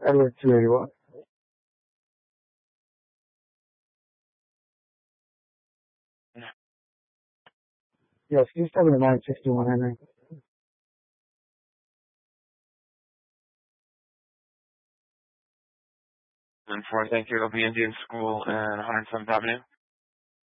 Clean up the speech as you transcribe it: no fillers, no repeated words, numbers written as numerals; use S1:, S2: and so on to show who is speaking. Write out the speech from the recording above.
S1: Edward 281. Yes, he's 7961 Henry.
S2: And for thank you, it'll be Indian School and 107th Avenue.